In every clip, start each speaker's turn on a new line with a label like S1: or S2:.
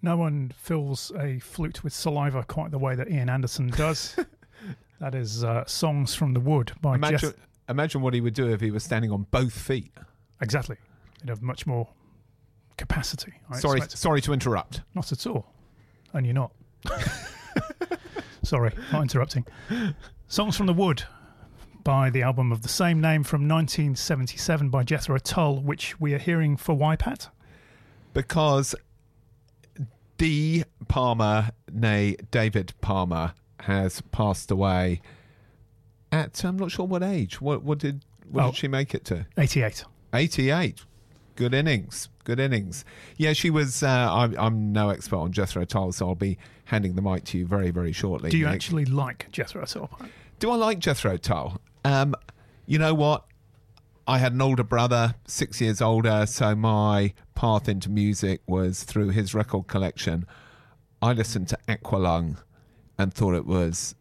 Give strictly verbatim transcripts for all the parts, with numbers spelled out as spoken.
S1: No one fills a flute with saliva quite the way that Ian Anderson does. That is uh, Songs from the Wood by
S2: Imagine,
S1: Jeff.
S2: imagine what he would do if he was standing on both feet.
S1: Exactly. He'd have much more capacity. I
S2: Sorry,
S1: expect.
S2: sorry to interrupt.
S1: Not at all. And you're not. Sorry, not interrupting. Songs from the Wood by the album of the same name from nineteen seventy-seven by Jethro Tull, which we are hearing for why, Pat?
S2: Because D. Palmer, nay, David Palmer, has passed away at, I'm not sure what age. What, what did what
S1: Oh.
S2: did she make it to?
S1: eighty-eight.
S2: eighty-eight. Good innings. Good innings. Yeah, she was. Uh, I'm, I'm no expert on Jethro Tull, so I'll be handing the mic to you very, very shortly.
S1: Do you
S2: Nick.
S1: actually like Jethro Tull?
S2: Do I like Jethro Tull? Um, you know what? I had an older brother, six years older, so my path into music was through his record collection. I listened to Aqualung and thought it was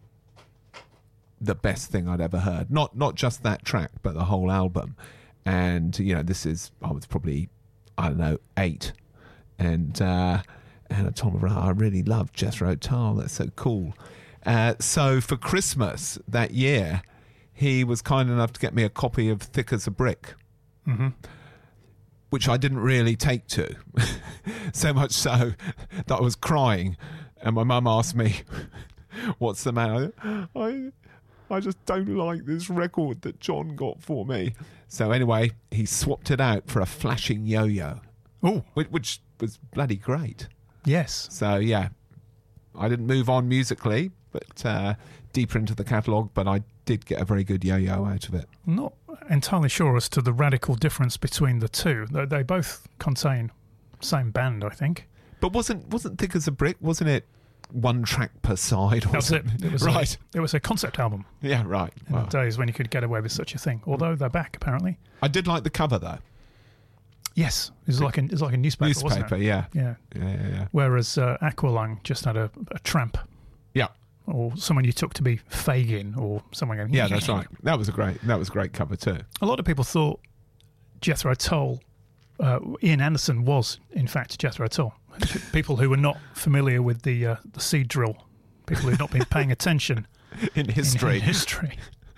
S2: the best thing I'd ever heard. Not not just that track, but the whole album. And, you know, this is, I was probably, I don't know, eight. And uh, and I told my brother, I really love Jethro Tull. That's so cool. Uh, so for Christmas that year, he was kind enough to get me a copy of Thick as a Brick,
S1: Mm-hmm.
S2: which I didn't really take to. So much so that I was crying. And my mum asked me, what's the matter? I, I just don't like this record that John got for me. So anyway, he swapped it out for a flashing yo-yo,
S1: Oh,
S2: which, which was bloody great.
S1: yes.
S2: So yeah, I didn't move on musically, but uh, deeper into the catalogue, but I did get a very good yo-yo out of it.
S1: I'm not entirely sure as to the radical difference between the two. They, they both contain same band, I think.
S2: But wasn't wasn't Thick as a Brick, wasn't it one track per side or
S1: That's it.
S2: something?
S1: It was
S2: right.
S1: A, it was a concept album
S2: Yeah, right.
S1: in
S2: Well,
S1: the days when you could get away with such a thing. Although they're back, apparently.
S2: I did like the cover though.
S1: Yes, it was like a, it was like a newspaper,
S2: Newspaper,
S1: wasn't it?
S2: yeah.
S1: Yeah.
S2: Yeah, yeah, yeah.
S1: Whereas uh, Aqualung just had a, a tramp,
S2: Yeah.
S1: or someone you took to be Fagin, or someone going.
S2: Yeah, that's right. That was a great that was a great cover too.
S1: A lot of people thought Jethro Tull, uh, Ian Anderson was in fact Jethro Tull. P- people who were not familiar with the uh, the seed drill, people who had not been paying attention
S2: In
S1: in-
S2: history.
S1: in history.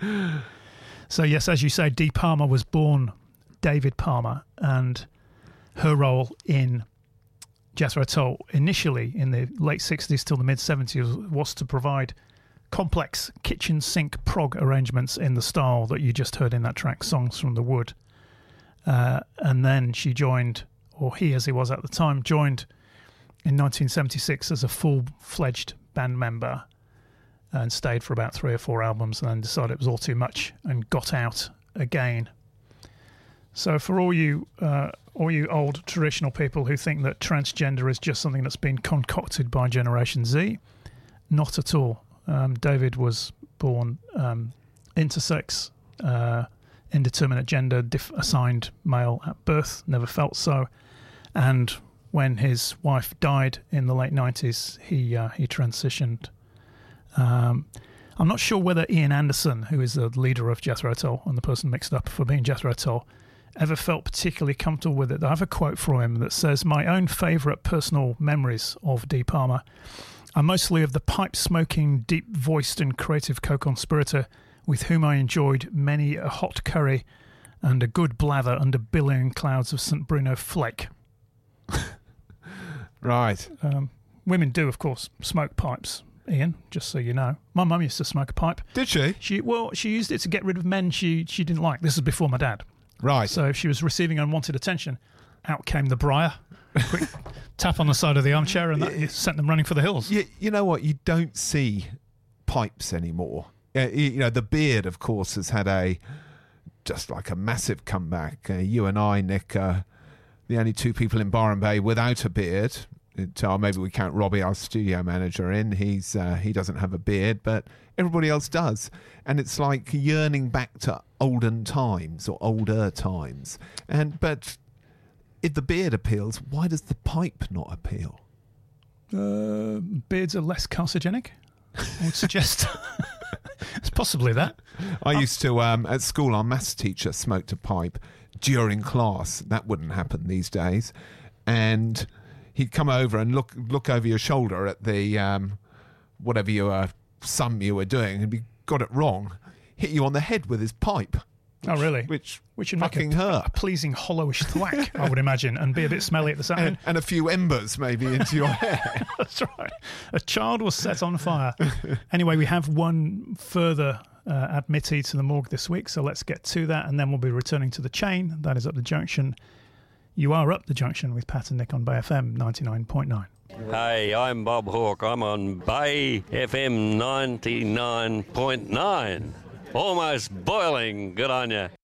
S1: So yes, as you say, Dee Palmer was born David Palmer, and her role in Jethro Tull initially in the late sixties till the mid seventies was to provide complex kitchen sink prog arrangements in the style that you just heard in that track, Songs from the Wood. Uh, and then she joined, or he as he was at the time, joined in nineteen seventy-six as a full-fledged band member and stayed for about three or four albums and then decided it was all too much and got out again. So for all you uh, all you old traditional people who think that transgender is just something that's been concocted by Generation Z, not at all. Um, David was born um, intersex, uh, indeterminate gender, diff- assigned male at birth, never felt so. And when his wife died in the late nineties, he uh, he transitioned. Um, I'm not sure whether Ian Anderson, who is the leader of Jethro Tull and the person mixed up for being Jethro Tull, ever felt particularly comfortable with it. I have a quote from him that says, "My own favourite personal memories of Dee Palmer are mostly of the pipe-smoking, deep-voiced and creative co-conspirator with whom I enjoyed many a hot curry and a good blather under billowing clouds of Saint Bruno flake."
S2: Right.
S1: Um, women do, of course, smoke pipes, Ian, just so you know. My mum used to smoke a pipe.
S2: Did she?
S1: She Well, she used it to get rid of men she, she didn't like. This is before my dad.
S2: Right.
S1: So if she was receiving unwanted attention, out came the briar. Quick tap on the side of the armchair and that sent them running for the hills.
S2: You, you know what? You don't see pipes anymore. Yeah, you, you know, the beard, of course, has had a just like a massive comeback. Uh, you and I, Nick, uh, the only two people in Byron Bay without a beard. It, uh, maybe we count Robbie, our studio manager, in. He's uh, he doesn't have a beard, but everybody else does. And it's like yearning back to olden times or older times. And but if the beard appeals, why does the pipe not appeal?
S1: Uh, beards are less carcinogenic, I would suggest. It's possibly that.
S2: I used to, um, at school, our maths teacher smoked a pipe during class. That wouldn't happen these days. And he'd come over and look look over your shoulder at the um, whatever you were, sum you were doing, and he got it wrong, hit you on the head with his pipe.
S1: Which, oh, really?
S2: Which,
S1: which would
S2: fucking
S1: make a,
S2: hurt.
S1: a pleasing hollowish thwack, I would imagine, and be a bit smelly at the same time.
S2: And, and a few embers maybe into your hair.
S1: That's right. A child was set on fire. Anyway, we have one further uh, admittee to the morgue this week, so let's get to that, and then we'll be returning to the chain. That is Up the Junction. You are Up the Junction with Pat and Nick on Bay F M ninety-nine point nine.
S3: Hey, I'm Bob Hawke. I'm on Bay F M ninety-nine point nine. Almost boiling. Good on you.